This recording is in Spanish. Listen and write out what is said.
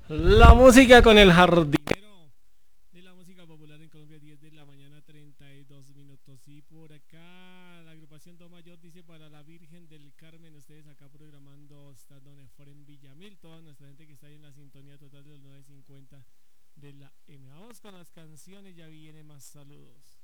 La música con el jardinero de la música popular en Colombia, 10 de la mañana, 32 minutos. Y por acá, la agrupación Do Mayor dice para la Virgen del Carmen, ustedes acá programando, está Don Efren Villamil, toda nuestra gente que está ahí en la sintonía total de los 950 de la M. Vamos con las canciones, ya viene más saludos.